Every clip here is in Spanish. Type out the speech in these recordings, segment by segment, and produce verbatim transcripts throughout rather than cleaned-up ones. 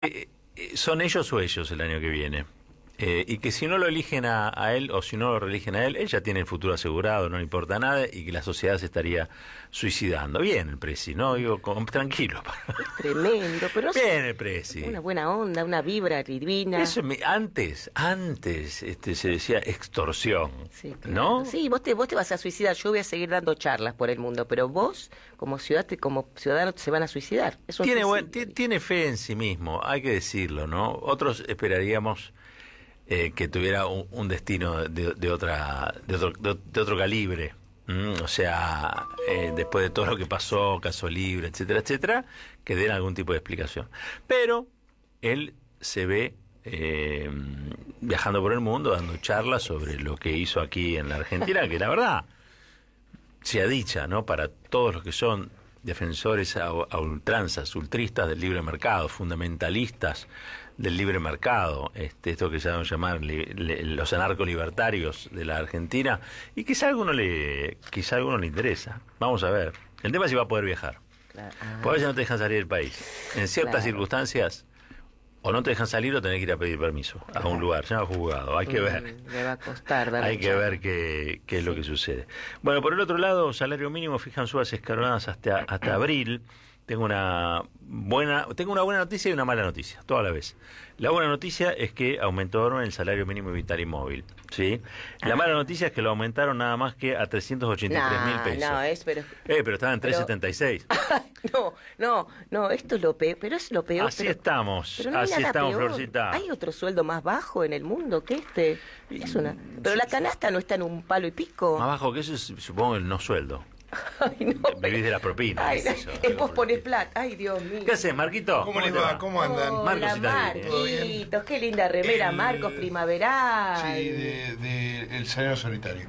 Eh, eh, son ellos o ellos el año que viene. Eh, y que si no lo eligen a, a él o si no lo reeligen a él, él ya tiene el futuro asegurado, no le importa nada y que la sociedad se estaría suicidando. Bien el Presi, ¿no? Digo, con, tranquilo. Es tremendo, pero bien el Presi. Una buena onda, una vibra divina. Eso me, antes, antes este, se decía extorsión, sí, claro. ¿no? Sí, vos te, vos te vas a suicidar, yo voy a seguir dando charlas por el mundo, pero vos, como ciudad, como ciudadano, se van a suicidar. Eso tiene, buen, tiene fe en sí mismo, hay que decirlo, ¿no? Otros esperaríamos Eh, que tuviera un, un destino de, de otra de otro, de, de otro calibre, mm, o sea, eh, después de todo lo que pasó, caso libre, etcétera, etcétera, que den algún tipo de explicación. Pero él se ve eh, viajando por el mundo, dando charlas sobre lo que hizo aquí en la Argentina, que la verdad, sea dicha, ¿no? Para todos los que son defensores a, a ultranzas, ultristas del libre mercado, fundamentalistas del libre mercado, este, esto que se van a llamar li, li, los anarcolibertarios de la Argentina, y quizá a alguno le, quizá a alguno le interesa. Vamos a ver. El tema es si va a poder viajar. Claro. Por veces no te dejan salir del país. En ciertas claro. circunstancias, o no te dejan salir o tenés que ir a pedir permiso a un lugar, ya no juzgado, hay que ver. Le va a costar, hay que ver qué, qué es sí. lo que sucede. Bueno, por el otro lado, salario mínimo fijan subas escalonadas hasta, hasta abril. Tengo una buena tengo una buena noticia y una mala noticia, toda la vez. La buena noticia es que aumentaron el salario mínimo vital y móvil, ¿sí? La ah. mala noticia es que lo aumentaron nada más que a trescientos ochenta y tres mil no, pesos. No, es, pero... Eh, pero estaban en trescientos setenta y seis. no, no, no, esto es lo peor, pero es lo peor. Así pero, estamos, pero no así estamos, peor. Florcita. ¿Hay otro sueldo más bajo en el mundo que este? Es una... Pero la canasta no está en un palo y pico. Más bajo que eso es, supongo, el no sueldo. Ay, no. Vivís de la propina. Ay, no. Eso, es vos ponés plata. Ay, Dios mío. ¿Qué haces, Marquito? ¿Cómo les va? ¿Cómo andan? Hola, Marcos, Marquitos, qué linda remera, el... Marcos, primaveral. Sí, de, de El Llanero Solitario.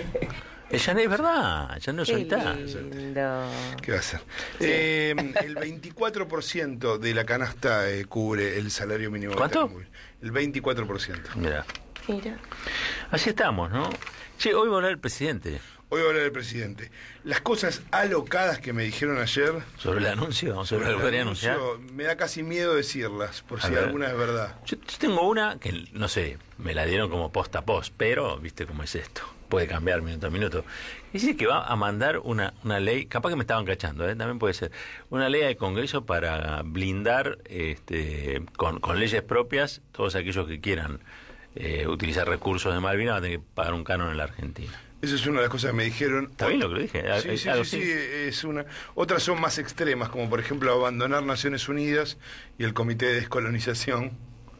El llanero es verdad, el llanero solitario. Lindo. ¿Qué va a ser? Sí. Eh, el veinticuatro por ciento de la canasta eh, cubre el salario mínimo. ¿Cuánto? El veinticuatro por ciento. Mira. Mira. Así estamos, ¿no? Che, hoy va a hablar el presidente. Hoy va a hablar el presidente. Las cosas alocadas que me dijeron ayer... ¿Sobre el anuncio? ¿Sobre, sobre lo que quería anunciar? Me da casi miedo decirlas, por a si ver. alguna es verdad. Yo, yo tengo una que, no sé, me la dieron como post a post, pero, viste cómo es esto. Puede cambiar minuto a minuto. Dice que va a mandar una, una ley, capaz que me estaban cachando, ¿eh? También puede ser, una ley al Congreso para blindar este, con, con leyes propias todos aquellos que quieran eh, utilizar recursos de Malvinas van a tener que pagar un canon en la Argentina. Esa es una de las cosas que me dijeron. ¿Está bien lo que lo dije? Sí, sí, sí, sí, es una. Otras son más extremas, como por ejemplo abandonar Naciones Unidas y el Comité de Descolonización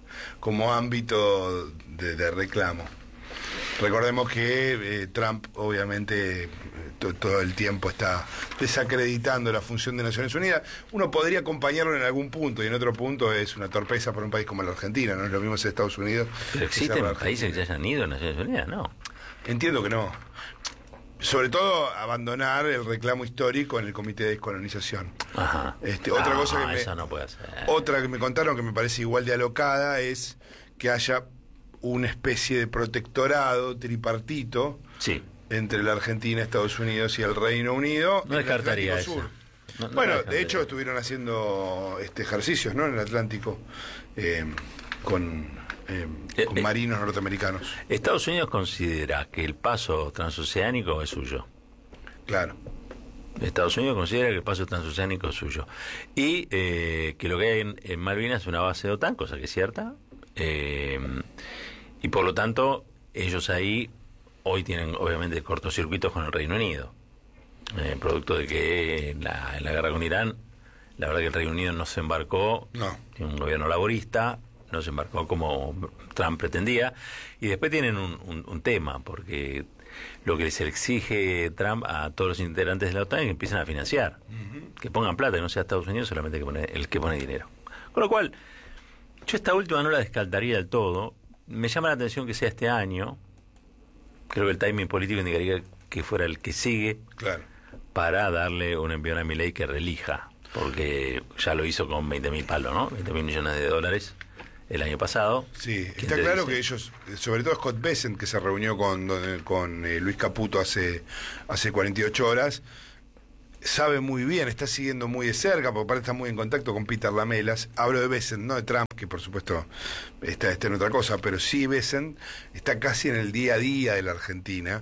como ámbito de, de reclamo. Recordemos que eh, Trump obviamente to, todo el tiempo está desacreditando la función de Naciones Unidas. Uno podría acompañarlo en algún punto y en otro punto es una torpeza para un país como la Argentina, no es lo mismo en Estados Unidos. Pero existen países que se hayan ido a Naciones Unidas, ¿no? Entiendo que no. Sobre todo abandonar el reclamo histórico en el Comité de Descolonización. Ajá. Este, otra no, cosa que me, eso no puede ser. Otra que me contaron que me parece igual de alocada es que haya una especie de protectorado tripartito sí. entre la Argentina, Estados Unidos y el Reino Unido. No descartaría eso. No, no bueno, descartaría. De hecho estuvieron haciendo este ejercicios, ¿no? En el Atlántico eh, con, eh, con eh, marinos norteamericanos. Estados Unidos considera que el paso transoceánico es suyo. Claro. Estados Unidos considera que el paso transoceánico es suyo. Y eh, que lo que hay en, en Malvinas es una base de OTAN, cosa que es cierta. Eh, y por lo tanto ellos ahí hoy tienen obviamente cortocircuitos con el Reino Unido, eh, producto de que en la, en la guerra con Irán la verdad que el Reino Unido no se embarcó, no. tiene un gobierno laborista, no se embarcó como Trump pretendía, y después tienen un, un, un tema, porque lo que les exige Trump a todos los integrantes de la OTAN es que empiecen a financiar, uh-huh. que pongan plata, que no sea Estados Unidos solamente que pone, el que pone dinero, con lo cual yo esta última no la descartaría del todo. Me llama la atención que sea este año. Creo que el timing político indicaría que fuera el que sigue, claro, para darle un envión a Milei que relija, porque ya lo hizo con veinte mil palos, ¿no? veinte mil millones de dólares el año pasado. Sí, está claro dice? que ellos, sobre todo Scott Bessent, que se reunió con, con eh, Luis Caputo hace, hace cuarenta y ocho horas, sabe muy bien, está siguiendo muy de cerca, porque aparte está muy en contacto con Peter Lamelas. Hablo de Bessent, no de Trump, que por supuesto está, está en otra cosa, pero sí Bessent está casi en el día a día de la Argentina,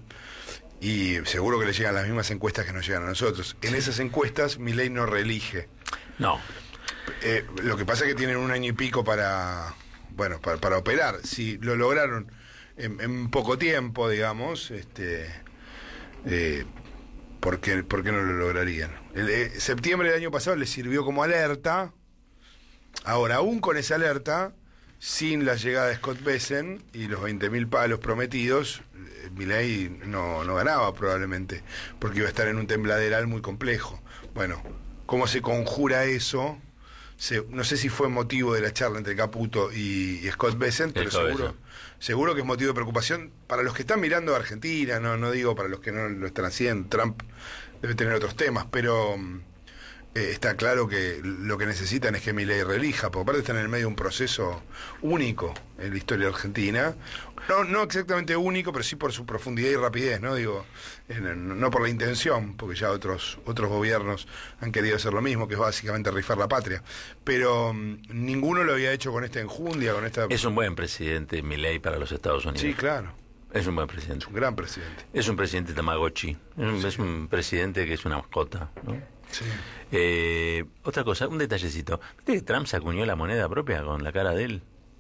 y seguro que le llegan las mismas encuestas que nos llegan a nosotros. En esas encuestas Milei no reelige. No. Eh, lo que pasa es que tienen un año y pico para, bueno, para, para operar. Si lo lograron en, en poco tiempo, digamos, este... Eh, ¿Por qué, ¿Por qué no lo lograrían? El, eh, septiembre del año pasado les sirvió como alerta. Ahora, aún con esa alerta, sin la llegada de Scott Bessent y los veinte mil palos prometidos, eh, Milei no, no ganaba probablemente, porque iba a estar en un tembladeral muy complejo. Bueno, ¿cómo se conjura eso? Se, no sé si fue motivo de la charla entre Caputo y, y Scott Bessent, pero seguro, seguro que es motivo de preocupación para los que están mirando a Argentina, no, no digo para los que no lo están haciendo. Trump debe tener otros temas, pero eh, está claro que lo que necesitan es que Milei reelija, porque aparte están en el medio de un proceso único en la historia argentina. No, no exactamente único, pero sí por su profundidad y rapidez, ¿no? Digo, en, no por la intención, porque ya otros otros gobiernos han querido hacer lo mismo, que es básicamente rifar la patria. Pero um, ninguno lo había hecho con esta enjundia, con esta... Es un buen presidente, Milei, para los Estados Unidos. Sí, claro. Es un buen presidente. Es un gran presidente. Es un presidente Tamagotchi. Es un, Sí. es un presidente que es una mascota, ¿no? Sí. Eh, otra cosa, un detallecito. ¿Viste que Trump se acuñó la moneda propia con la cara de él?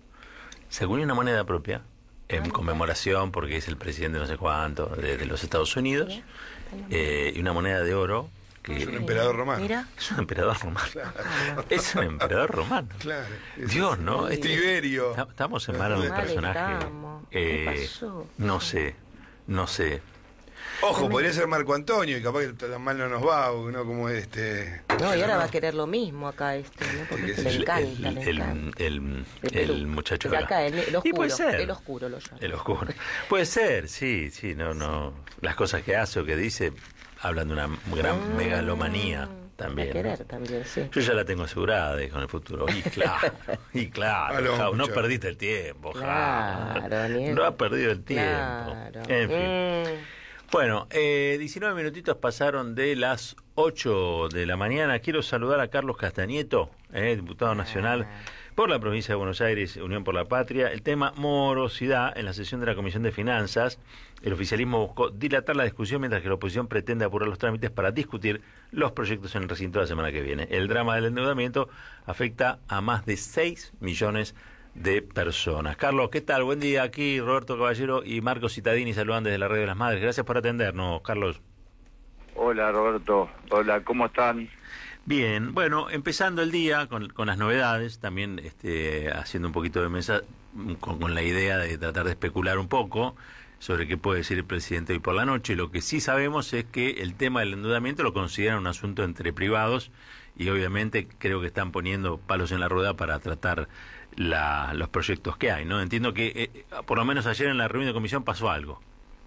Se acuñó una moneda propia en conmemoración porque es el presidente no sé cuánto de, de los Estados Unidos, eh, y una moneda de oro que Es un emperador romano. Mira. es un emperador romano. Claro. Es un emperador romano. Claro. Es- Dios, ¿no? es Tiberio. Esta- Estamos en manos de un Mal personaje. estamos. ¿Qué eh, pasó? no sé, no sé. Ojo, podría ser Marco Antonio, y capaz que tan mal no nos va, ¿no? Como este... No, y ahora va a querer lo mismo acá este, ¿no? Porque Sí, le sí, encanta, el, le el, encanta. el, De el Perú. muchacho De acá, el, el Y oscuro, puede ser. el oscuro lo llama. El oscuro. Puede ser, sí, sí, no, no. Las cosas que hace o que dice hablan de una gran Ah, megalomanía también. Va a querer también, sí. Yo ya la tengo asegurada de con el futuro. Y claro, y claro, Aló, Jau, no muchacho. perdiste el tiempo, Jau. Claro, Daniel. No has perdido el tiempo. Claro. En fin. Mm. Bueno, eh, diecinueve minutitos pasaron de las ocho de la mañana. Quiero saludar a Carlos Castañeto, eh, diputado nacional por la provincia de Buenos Aires, Unión por la Patria. El tema morosidad en la sesión de la Comisión de Finanzas. El oficialismo buscó dilatar la discusión mientras que la oposición pretende apurar los trámites para discutir los proyectos en el recinto la semana que viene. El drama del endeudamiento afecta a más de seis millones de personas. Carlos, ¿qué tal? Buen día. Aquí Roberto Caballero y Marcos Cittadini saludan desde la Radio de las Madres. Gracias por atendernos, Carlos. Hola Roberto, hola, ¿cómo están? Bien, bueno, empezando el día con, con las novedades, también este, haciendo un poquito de mesa con, con la idea de tratar de especular un poco sobre qué puede decir el presidente hoy por la noche. Lo que sí sabemos es que el tema del endeudamiento lo consideran un asunto entre privados y obviamente creo que están poniendo palos en la rueda para tratar la, los proyectos que hay, ¿no? Entiendo que eh, por lo menos ayer en la reunión de comisión pasó algo.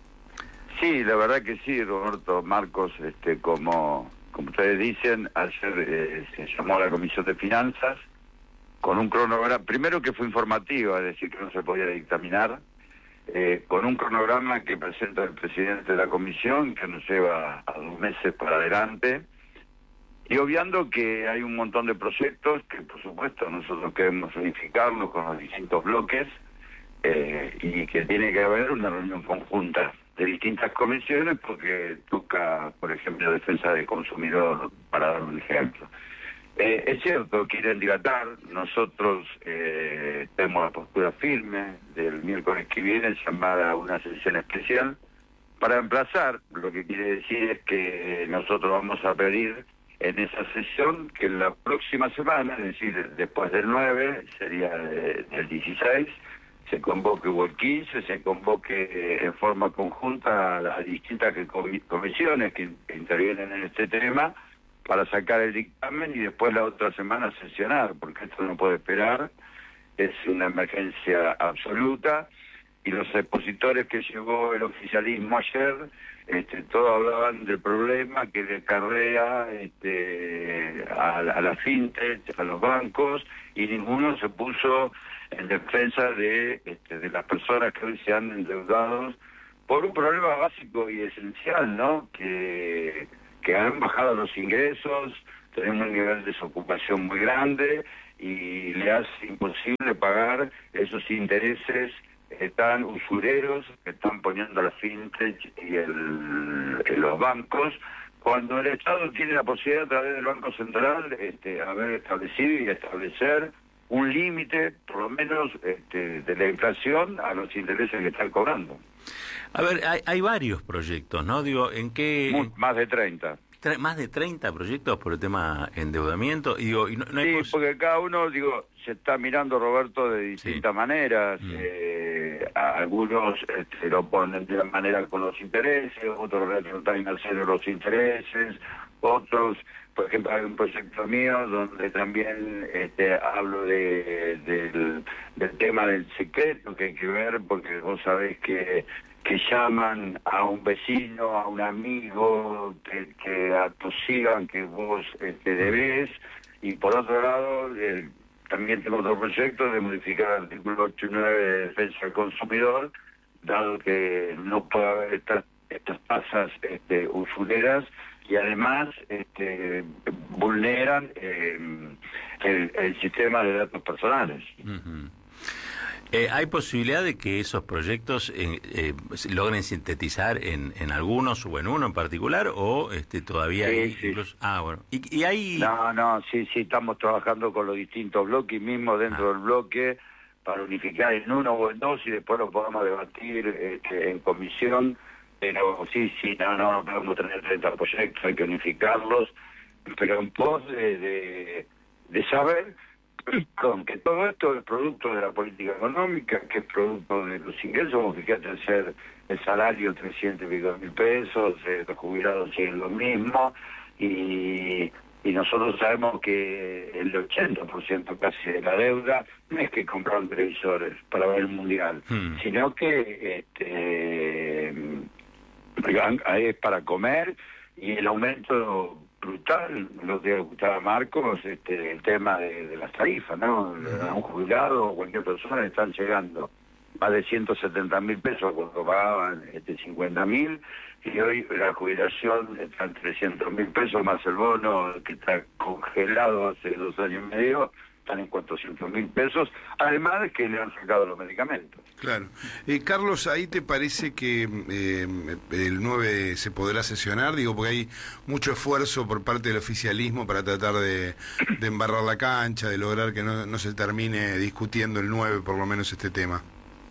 Sí, la verdad que sí, Roberto, Marcos, este, como, como ustedes dicen, ayer eh, se llamó a la Comisión de Finanzas con un cronograma, primero que fue informativo, es decir, que no se podía dictaminar, eh, con un cronograma que presenta el presidente de la comisión, que nos lleva a dos meses para adelante, y obviando que hay un montón de proyectos que, por supuesto, nosotros queremos unificarlos con los distintos bloques, eh, y que tiene que haber una reunión conjunta de distintas comisiones, porque toca, por ejemplo, defensa del consumidor, para dar un ejemplo. Eh, es cierto, quieren dilatar, nosotros eh, tenemos la postura firme del miércoles que viene, llamada a una sesión especial, para emplazar. Lo que quiere decir es que nosotros vamos a pedir en esa sesión que la próxima semana, es decir, después del nueve, sería de, del dieciséis, se convoque, o el quince, se convoque en forma conjunta a las distintas comisiones que, que intervienen en este tema para sacar el dictamen y después la otra semana sesionar, porque esto no puede esperar, es una emergencia absoluta, y los expositores que llevó el oficialismo ayer, este, todos hablaban del problema que le acarrea este, a, a la fintech, a los bancos, y ninguno se puso en defensa de, este, de las personas que hoy se han endeudado por un problema básico y esencial, ¿no? Que, que han bajado los ingresos, tenemos un nivel de desocupación muy grande y le hace imposible pagar esos intereses eh, tan usureros que están poniendo la fintech y el, en los bancos, cuando el Estado tiene la posibilidad a través del Banco Central este, haber establecido y establecer un límite, por lo menos, este, de la inflación a los intereses que están cobrando. A ver, hay, hay varios proyectos, ¿no? Digo, ¿en qué...? Muy, más de treinta. Tre- más de treinta proyectos por el tema endeudamiento. Y digo, y no, no hay Sí, pos- porque cada uno, digo, se está mirando, Roberto, de distintas Sí. maneras. Mm. Eh, a- algunos este, lo ponen de la manera con los intereses, otros retrotraen a cero los intereses, otros, por ejemplo, hay un proyecto mío donde también este, hablo de, del, del tema del secreto que hay que ver, porque vos sabés que que llaman a un vecino, a un amigo, que, que atosigan que vos este, debés, y por otro lado, eh, también tengo otro proyecto de modificar el artículo ocho y nueve de defensa del consumidor, dado que no puede haber estas, estas tasas este, usureras, y además este, vulneran eh, el, el sistema de datos personales. Ujú. Eh, ¿Hay posibilidad de que esos proyectos eh, eh, logren sintetizar en, en algunos o en uno en particular o este, todavía Sí, hay sí. incluso... Ah, bueno. Y, y hay... No, no, sí, sí, estamos trabajando con los distintos bloques, mismo dentro Ah. del bloque, para unificar en uno o en dos y después lo podamos debatir este, en comisión. Pero sí, sí, no, no, no podemos tener treinta proyectos, hay que unificarlos, pero en pos de, de, de saber con que todo esto es producto de la política económica, que es producto de los ingresos. Como fíjate, ser el salario trescientos y pico mil pesos, eh, los jubilados siguen lo mismo, y, y nosotros sabemos que el ochenta por ciento casi de la deuda no es que compraron televisores para ver el mundial, Hmm. sino que este, es para comer, y el aumento brutal, lo que escuchaba Marcos, este, el tema de, de las tarifas, ¿no? A un jubilado o cualquier persona le están llegando más de ciento setenta mil pesos cuando pagaban este, cincuenta mil, y hoy la jubilación está en trescientos mil pesos más el bono que está congelado hace dos años y medio, están en cuatrocientos mil pesos, además de que le han sacado los medicamentos. Claro. Eh, Carlos, ¿ahí te parece que eh, el nueve se podrá sesionar? Digo, porque hay mucho esfuerzo por parte del oficialismo para tratar de, de embarrar la cancha, de lograr que no, no se termine discutiendo el nueve, por lo menos, este tema.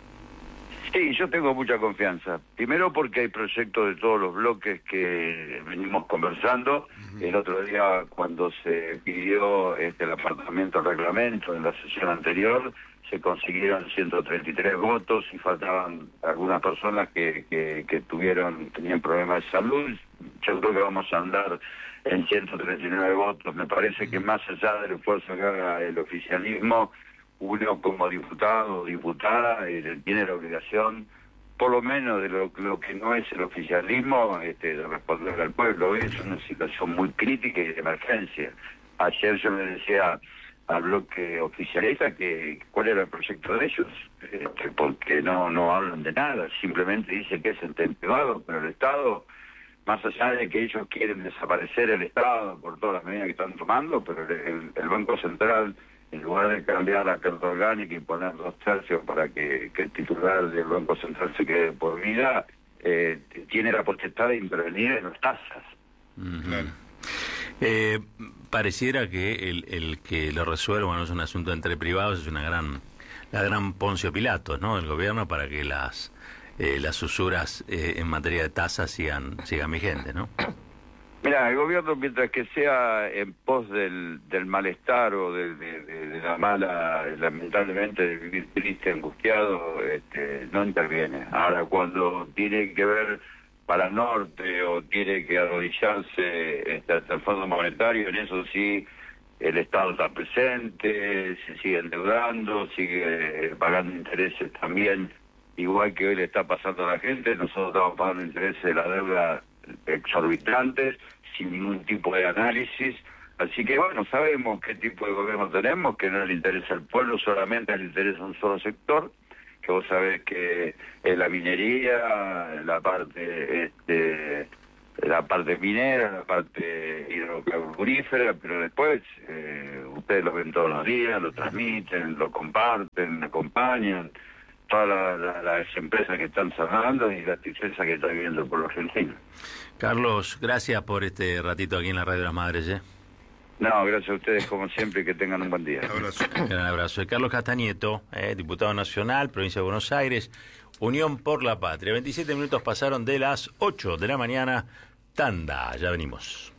Sí, yo tengo mucha confianza. Primero porque hay proyectos de todos los bloques que venimos conversando. Uh-huh. El otro día, cuando se pidió este, el apartamiento reglamento en la sesión anterior, se consiguieron ciento treinta y tres votos y faltaban algunas personas que, que, que tuvieron tenían problemas de salud. Yo creo que vamos a andar en ciento treinta y nueve votos. Me parece que más allá del esfuerzo que haga el oficialismo, uno como diputado o diputada eh, tiene la obligación, por lo menos de lo, lo que no es el oficialismo, este, de responder al pueblo. Hoy es una situación muy crítica y de emergencia. Ayer yo le decía al bloque oficialista que cuál era el proyecto de ellos, este, porque no no hablan de nada, simplemente dicen que es ente privado, pero el Estado, más allá de que ellos quieren desaparecer el Estado por todas las medidas que están tomando, pero el, el Banco Central, en lugar de cambiar la carta orgánica y poner dos tercios para que, que el titular del Banco Central se quede por vida, eh, tiene la potestad de intervenir en las tasas. Uh-huh. Claro. Eh, pareciera que el, el que lo resuelva no es un asunto entre privados, es una gran, la gran Poncio Pilatos, ¿no? El gobierno para que las eh, las usuras eh, en materia de tasas sigan sigan vigentes, ¿no? Mira, el gobierno, mientras que sea en pos del, del malestar o de, de, de, de la mala, lamentablemente, de vivir triste, angustiado, este, no interviene. Ahora, cuando tiene que ver para el norte o tiene que arrodillarse este, hasta el Fondo Monetario, en eso sí el Estado está presente, se sigue endeudando, sigue pagando intereses también, igual que hoy le está pasando a la gente. Nosotros estamos pagando intereses de la deuda exorbitantes, sin ningún tipo de análisis. Así que bueno, sabemos qué tipo de gobierno tenemos, que no le interesa al pueblo, solamente le interesa un solo sector, que vos sabés que es la minería, la parte este, la parte minera, la parte hidrocarburífera, pero después eh, ustedes lo ven todos los días, lo transmiten, lo comparten, acompañan, todas la, la, las empresas que están cerrando y la tristeza que está viviendo el pueblo argentino. Carlos, gracias por este ratito aquí en la Radio de las Madres, ¿eh? No, gracias a ustedes como siempre y que tengan un buen día. Un abrazo. Gran abrazo. Carlos Castañeto, eh, diputado nacional, provincia de Buenos Aires, Unión por la Patria. veintisiete minutos pasaron de las ocho de la mañana. Tanda, ya venimos.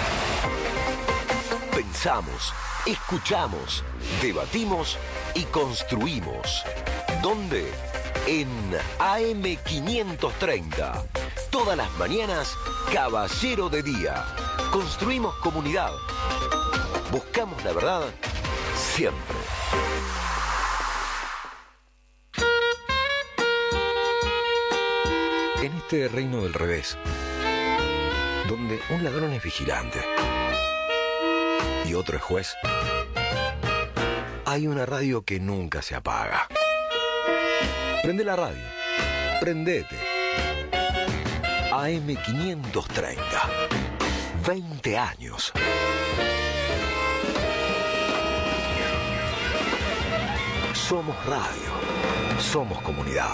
Pensamos, escuchamos, debatimos y construimos. ¿Dónde? En A M quinientos treinta. Todas las mañanas, Caballero de Día. Construimos comunidad. Buscamos la verdad siempre. En este reino del revés, donde un ladrón es vigilante y otro es juez, hay una radio que nunca se apaga. Prende la radio. Prendete. A M quinientos treinta. veinte años. Somos radio. Somos comunidad.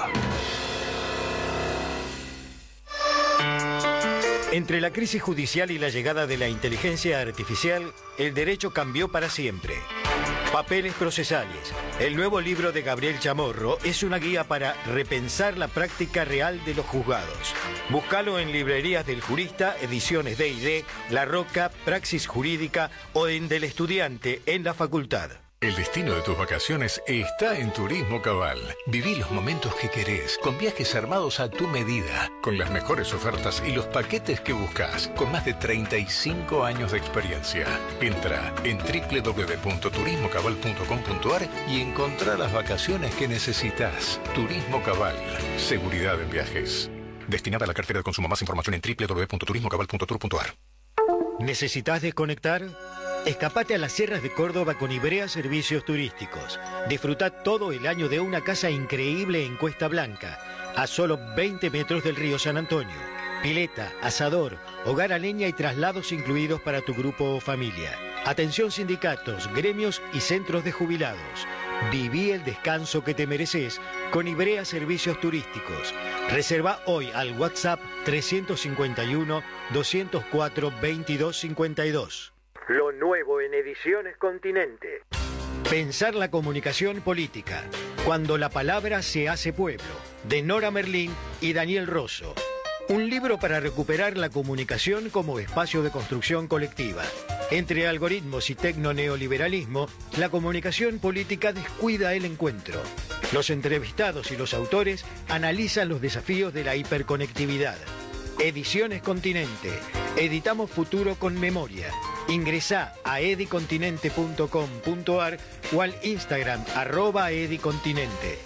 Entre la crisis judicial y la llegada de la inteligencia artificial, el derecho cambió para siempre. Papeles procesales. El nuevo libro de Gabriel Chamorro es una guía para repensar la práctica real de los juzgados. Búscalo en librerías del Jurista, Ediciones D y D, La Roca, Praxis Jurídica o en Del Estudiante en la Facultad. El destino de tus vacaciones está en Turismo Cabal. Viví los momentos que querés, con viajes armados a tu medida, con las mejores ofertas y los paquetes que buscas, con más de treinta y cinco años de experiencia. Entra en doble u doble u doble u punto turismo cabal punto com punto a r y encontrá las vacaciones que necesitas. Turismo Cabal. Seguridad en viajes. Destinada a la cartera de consumo. Más información en doble u doble u doble u punto turismo cabal punto tour punto a r. ¿Necesitas desconectar? Escapate a las sierras de Córdoba con Ibrea Servicios Turísticos. Disfruta todo el año de una casa increíble en Cuesta Blanca, a solo veinte metros del río San Antonio. Pileta, asador, hogar a leña y traslados incluidos para tu grupo o familia. Atención sindicatos, gremios y centros de jubilados. Viví el descanso que te mereces con Ibrea Servicios Turísticos. Reserva hoy al WhatsApp trescientos cincuenta y uno, doscientos cuatro, veintidós cincuenta y dos. Lo nuevo en Ediciones Continente. Pensar la comunicación política. Cuando la palabra se hace pueblo. De Nora Merlín y Daniel Rosso. Un libro para recuperar la comunicación como espacio de construcción colectiva. Entre algoritmos y tecno-neoliberalismo, la comunicación política descuida el encuentro. Los entrevistados y los autores analizan los desafíos de la hiperconectividad. Ediciones Continente. Editamos futuro con memoria. Ingresá a edicontinente punto com punto a r o al Instagram arroba edicontinente.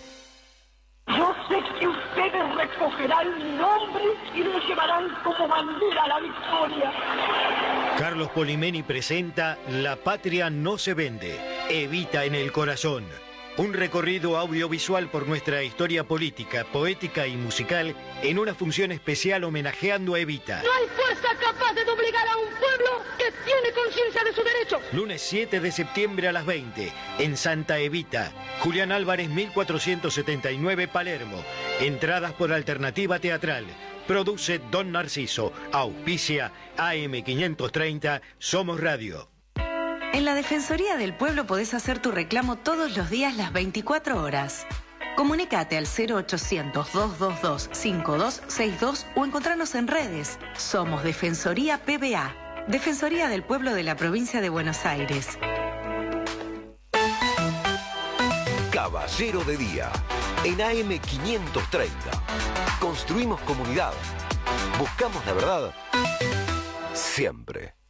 Yo sé que ustedes recogerán mi nombre y lo llevarán como bandera a la victoria. Carlos Polimeni presenta La Patria no se vende, Evita en el corazón. Un recorrido audiovisual por nuestra historia política, poética y musical en una función especial homenajeando a Evita. No hay fuerza capaz de doblegar a un pueblo que tiene conciencia de su derecho. Lunes siete de septiembre a las veinte, en Santa Evita. Julián Álvarez, mil cuatrocientos setenta y nueve, Palermo. Entradas por Alternativa Teatral. Produce Don Narciso. Auspicia A M quinientos treinta, Somos Radio. En la Defensoría del Pueblo podés hacer tu reclamo todos los días las veinticuatro horas. Comunicate al cero ochocientos, dos dos dos, cinco dos seis dos o encontrarnos en redes. Somos Defensoría P B A, Defensoría del Pueblo de la Provincia de Buenos Aires. Caballero de Día, en A M quinientos treinta. Construimos comunidad. Buscamos la verdad siempre.